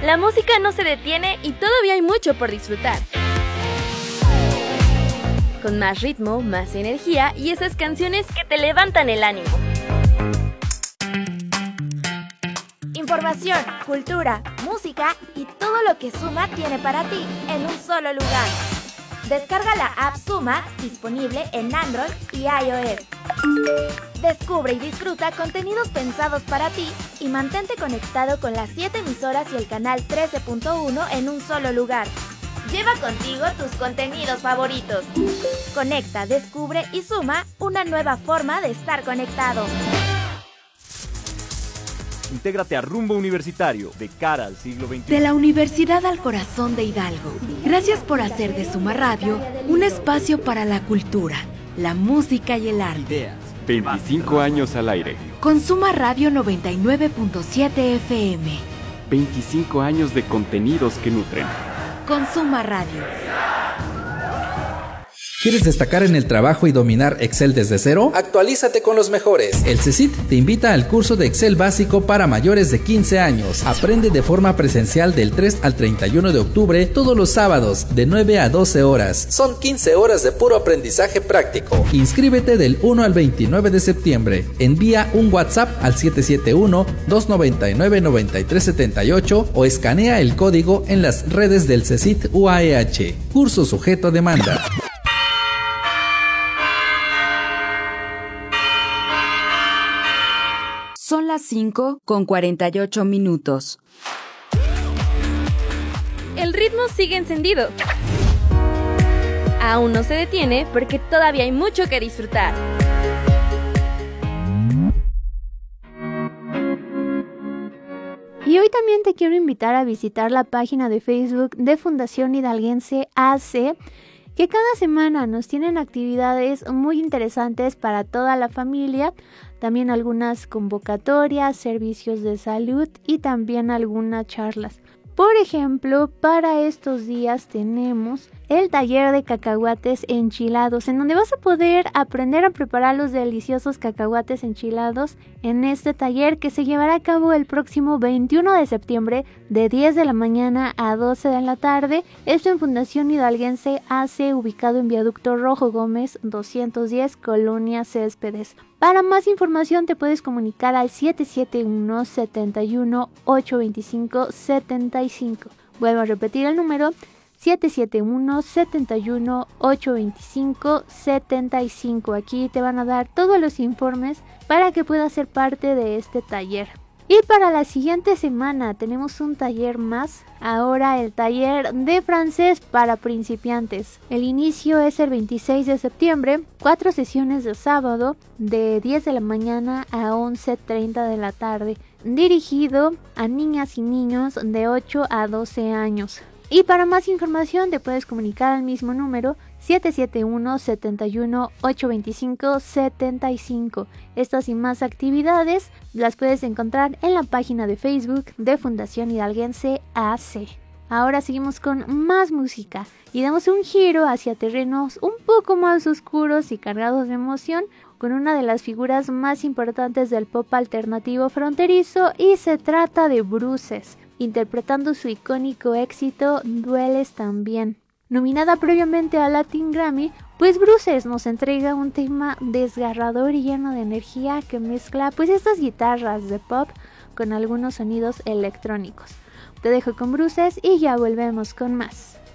La música no se detiene y todavía hay mucho por disfrutar. Con más ritmo, más energía y esas canciones que te levantan el ánimo. Información, cultura, música y todo lo que Suma tiene para ti en un solo lugar. Descarga la app Suma, disponible en Android y iOS. Descubre y disfruta contenidos pensados para ti y mantente conectado con las 7 emisoras y el canal 13.1 en un solo lugar. Lleva contigo tus contenidos favoritos. Conecta, descubre y suma una nueva forma de estar conectado. Intégrate a Rumbo Universitario, de cara al siglo XXI. De la Universidad al Corazón de Hidalgo. Gracias por hacer de Suma Radio un espacio para la cultura, la música y el arte. Ideas. 25 años al aire. Con Suma Radio 99.7 FM. 25 años de contenidos que nutren. Con Suma Radio. ¿Quieres destacar en el trabajo y dominar Excel desde cero? Actualízate con los mejores. El CECIT te invita al curso de Excel básico para mayores de 15 años. Aprende de forma presencial del 3 al 31 de octubre todos los sábados de 9 a 12 horas. Son 15 horas de puro aprendizaje práctico. Inscríbete del 1 al 29 de septiembre. Envía un WhatsApp al 771-299-9378 o escanea el código en las redes del CECIT UAEH. Curso sujeto a demanda. Son las 5:48. El ritmo sigue encendido. Aún no se detiene porque todavía hay mucho que disfrutar. Y hoy también te quiero invitar a visitar la página de Facebook de Fundación Hidalguense AC, que cada semana nos tienen actividades muy interesantes para toda la familia, también algunas convocatorias, servicios de salud y también algunas charlas. Por ejemplo, para estos días tenemos el taller de cacahuates enchilados, en donde vas a poder aprender a preparar los deliciosos cacahuates enchilados en este taller que se llevará a cabo el próximo 21 de septiembre de 10 de la mañana a 12 de la tarde. Esto en Fundación Hidalguense AC, ubicado en Viaducto Rojo Gómez 210, Colonia Céspedes. Para más información te puedes comunicar al 771-71-825-75. Vuelvo a repetir el número, 771-71-825-75. Aquí te van a dar todos los informes para que puedas ser parte de este taller. Y para la siguiente semana tenemos un taller más, ahora el taller de francés para principiantes. El inicio es el 26 de septiembre, 4 sesiones de sábado de 10 de la mañana a 11:30 de la tarde, dirigido a niñas y niños de 8 a 12 años. Y para más información te puedes comunicar al mismo número 771-71-825-75. Estas y más actividades las puedes encontrar en la página de Facebook de Fundación Hidalguense AC. Ahora seguimos con más música y damos un giro hacia terrenos un poco más oscuros y cargados de emoción con una de las figuras más importantes del pop alternativo fronterizo, y se trata de Bruces, interpretando su icónico éxito Dueles también. Nominada previamente a Latin Grammy, pues Bruces nos entrega un tema desgarrador y lleno de energía que mezcla pues estas guitarras de pop con algunos sonidos electrónicos. Te dejo con Bruces y ya volvemos con más.